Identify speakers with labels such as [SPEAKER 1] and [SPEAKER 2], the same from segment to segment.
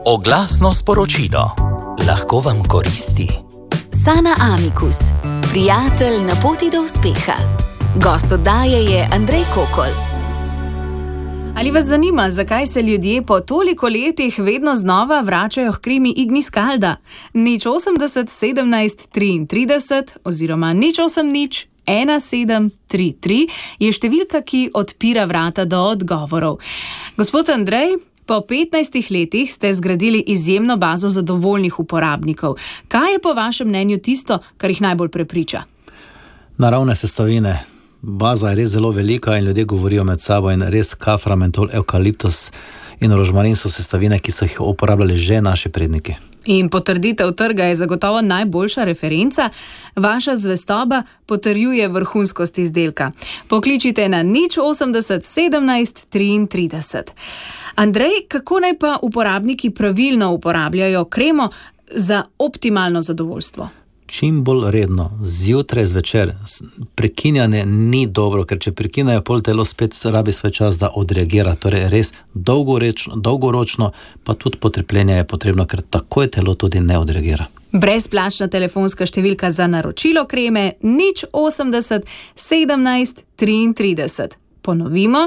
[SPEAKER 1] Oglasno sporočilo. Lahko vam koristi.
[SPEAKER 2] Sana Amicus, prijatelj na poti do uspeha. Gost oddaje je Andrej Kokol.
[SPEAKER 3] Ali vas zanima, zakaj se ljudje po toliko letih vedno znova vračajo h kremi Ignis Calda? 080 17 33 oziroma 080 1733 je številka, ki odpira vrata do odgovorov. Gospod Andrej, po 15 letih ste zgradili izjemno bazo zadovoljnih uporabnikov. Kaj je po vašem mnenju tisto, kar jih najbolj prepriča?
[SPEAKER 4] Naravne sestavine. Baza je res zelo velika in ljudje govorijo med sabo in res kafra, mentol, evkaliptus in rožmarin so sestavine, ki so jih uporabljali že naši predniki.
[SPEAKER 3] In potrditev trga je zagotovo najboljša referenca. Vaša zvestoba potrjuje vrhunskost izdelka. Pokličite na 080 17 33. Andrej, kako naj pa uporabniki pravilno uporabljajo kremo za optimalno zadovoljstvo?
[SPEAKER 4] Čim bolj redno, zjutraj, zvečer. Prekinjanje ni dobro, ker če prekinjajo, pol telo spet rabi svoj čas, da odreagira. Torej res dolgoročno, pa tudi potrpljenje je potrebno, ker takoj telo tudi ne odreagira.
[SPEAKER 3] Brezplačna telefonska številka za naročilo kreme 080 17 33. Ponovimo,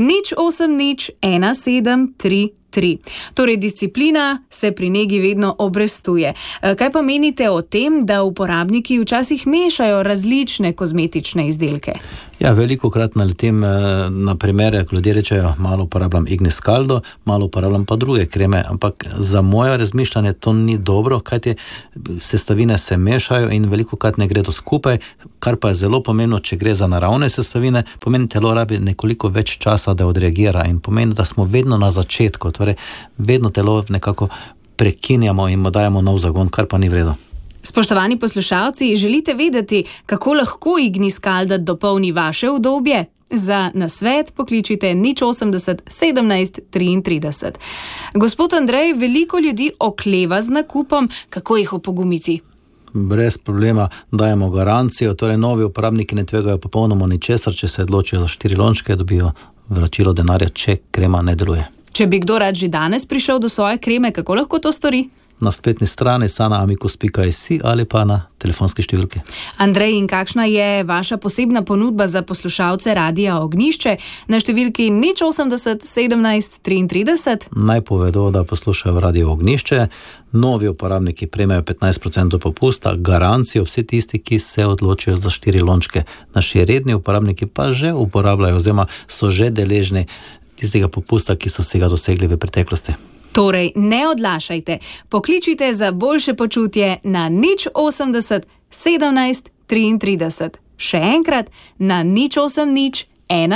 [SPEAKER 3] 080 1733. Torej, disciplina se pri negi vedno obrestuje. Kaj pa menite o tem, da uporabniki včasih mešajo različne kozmetične izdelke?
[SPEAKER 4] Ja, velikokrat naletim na primere, ko ljudje rečejo, malo uporabljam Ignis Caldo, malo uporabljam pa druge kreme, ampak za moje razmišljanje to ni dobro, kajti sestavine se mešajo in velikokrat ne gredo skupaj, kar pa je zelo pomembno, če gre za naravne sestavine, pomeni telo rabi nekoliko več časa, da odreagira in pomeni, da smo vedno na začetku, torej vedno telo nekako prekinjamo in mu dajemo nov zagon, kar pa ni v redu.
[SPEAKER 3] Spoštovani poslušalci, želite vedeti, kako lahko Ignis Calda dopolni vaše udobje? Za nasvet pokličite 080 17 33. Gospod Andrej, veliko ljudi okleva z nakupom, kako jih opogumiti?
[SPEAKER 4] Brez problema dajemo garancijo, torej novi uporabniki ne tvegajo popolnoma ničesar, če se odločijo za 4 lončke, dobijo vračilo denarja, če krema ne deluje.
[SPEAKER 3] Če bi kdo rad že danes prišel do svoje kreme, kako lahko to stori?
[SPEAKER 4] Na spletni strani sanaamicus.si ali pa na telefonski številki.
[SPEAKER 3] Andrej, in kakšna je vaša posebna ponudba za poslušalce Radia Ognjišče na številki 080 17 33?
[SPEAKER 4] Naj povedo, da poslušajo Radio Ognjišče. Novi uporabniki prejmejo 15% popusta, garancijo vsi tisti, ki se odločijo za 4 lončke. Naši redni uporabniki pa že uporabljajo oziroma so že deležni tistega popusta, ki so si ga dosegli v preteklosti.
[SPEAKER 3] Torej, ne odlašajte. Pokličite za boljše počutje na 080 17 33. Še enkrat na 080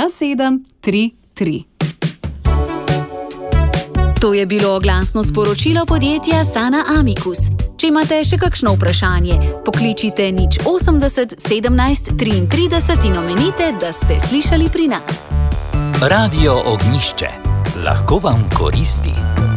[SPEAKER 3] 1733.
[SPEAKER 2] To je bilo oglasno sporočilo podjetja Sana Amicus. Če imate še kakšno vprašanje, pokličite 080 17 33 in omenite, da ste slišali pri nas.
[SPEAKER 1] Radio Ognjišče. Lahko vam koristi.